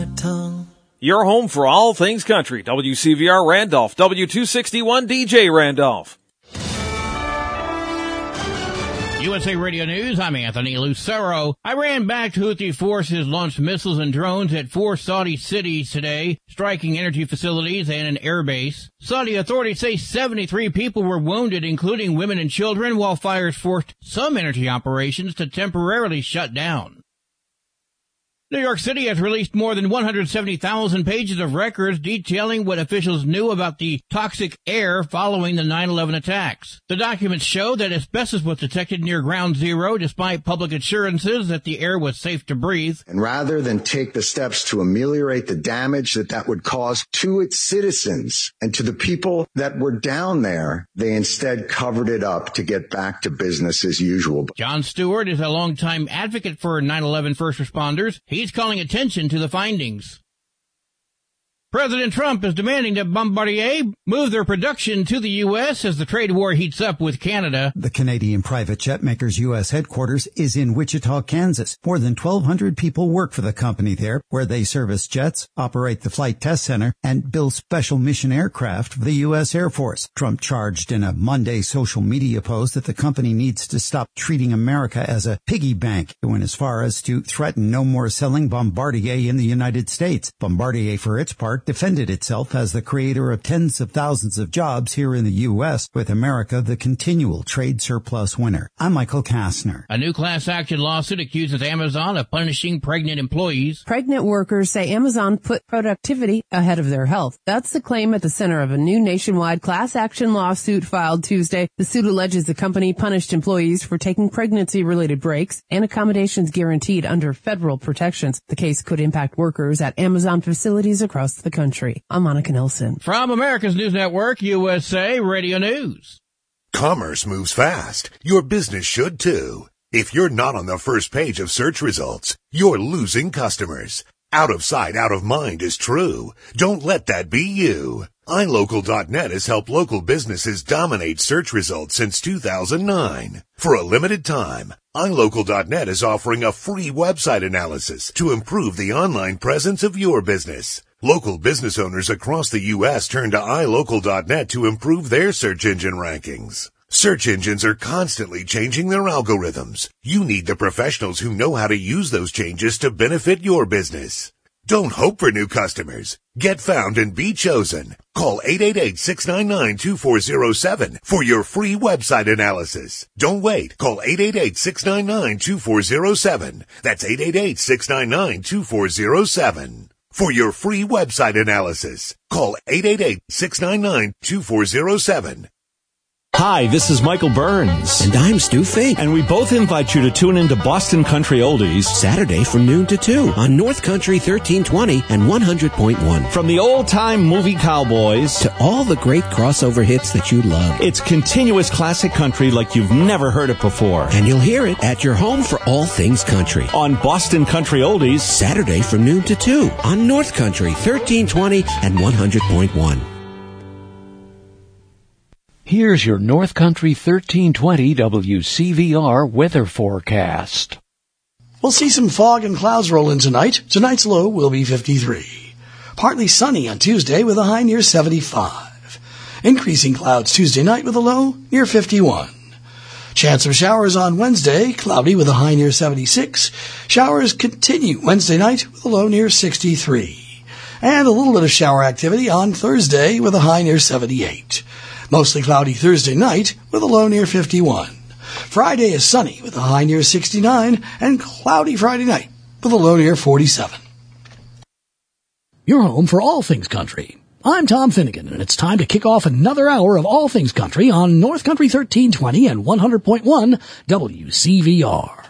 my tongue. Your home for all things country. WCVR Randolph, W261 DJ Randolph. USA Radio News, I'm Anthony Lucero. Iran-backed Houthi forces launched missiles and drones at 4 Saudi cities today, striking energy facilities and an airbase. Saudi authorities say 73 people were wounded, including women and children, while fires forced some energy operations to temporarily shut down. New York City has released more than 170,000 pages of records detailing what officials knew about the toxic air following the 9/11 attacks. The documents show that asbestos was detected near Ground Zero despite public assurances that the air was safe to breathe. And rather than take the steps to ameliorate the damage that would cause to its citizens and to the people that were down there, they instead covered it up to get back to business as usual. Jon Stewart is a longtime advocate for 9/11 first responders. He's calling attention to the findings. President Trump is demanding that Bombardier move their production to the U.S. as the trade war heats up with Canada. The Canadian private jet maker's U.S. headquarters is in Wichita, Kansas. More than 1,200 people work for the company there, where they service jets, operate the flight test center, and build special mission aircraft for the U.S. Air Force. Trump charged in a Monday social media post that the company needs to stop treating America as a piggy bank. He went as far as to threaten no more selling Bombardier in the United States. Bombardier, for its part, defended itself as the creator of tens of thousands of jobs here in the U.S., with America the continual trade surplus winner. I'm Michael Kastner. A new class action lawsuit accuses Amazon of punishing pregnant employees. Pregnant workers say Amazon put productivity ahead of their health. That's the claim at the center of a new nationwide class action lawsuit filed Tuesday. The suit alleges the company punished employees for taking pregnancy-related breaks and accommodations guaranteed under federal protections. The case could impact workers at Amazon facilities across the country. I'm Monica Nelson. From America's News Network, USA Radio News. Commerce moves fast. Your business should too. If you're not on the first page of search results, you're losing customers. Out of sight, out of mind is true. Don't let that be you. iLocal.net has helped local businesses dominate search results since 2009. For a limited time, iLocal.net is offering a free website analysis to improve the online presence of your business. Local business owners across the U.S. turn to iLocal.net to improve their search engine rankings. Search engines are constantly changing their algorithms. You need the professionals who know how to use those changes to benefit your business. Don't hope for new customers. Get found and be chosen. Call 888-699-2407 for your free website analysis. Don't wait. Call 888-699-2407. That's 888-699-2407. For your free website analysis, call 888-699-2407. Hi, this is Michael Burns. And I'm Stu Fink. And we both invite you to tune into Boston Country Oldies Saturday from noon to 2 on North Country 1320 and 100.1. From the old-time movie cowboys to all the great crossover hits that you love. It's continuous classic country like you've never heard it before. And you'll hear it at your home for all things country. On Boston Country Oldies Saturday from noon to 2 on North Country 1320 and 100.1. Here's your North Country 1320 WCVR weather forecast. We'll see some fog and clouds roll in tonight. Tonight's low will be 53. Partly sunny on Tuesday with a high near 75. Increasing clouds Tuesday night with a low near 51. Chance of showers on Wednesday, cloudy with a high near 76. Showers continue Wednesday night with a low near 63. And a little bit of shower activity on Thursday with a high near 78. Mostly cloudy Thursday night with a low near 51. Friday is sunny with a high near 69 and cloudy Friday night with a low near 47. Your home for all things country. I'm Tom Finnegan, and it's time to kick off another hour of all things country on North Country 1320 and 100.1 WCVR.